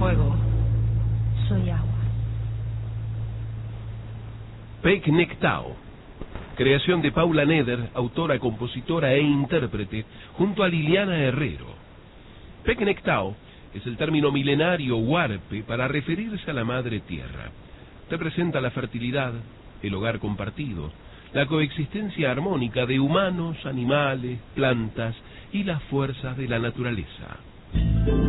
fuego. Soy agua. Peknektao, creación de Paula Neder, autora, compositora e intérprete, junto a Liliana Herrero. Peknektao es el término milenario huarpe para referirse a la madre tierra. Representa la fertilidad, el hogar compartido, la coexistencia armónica de humanos, animales, plantas y las fuerzas de la naturaleza.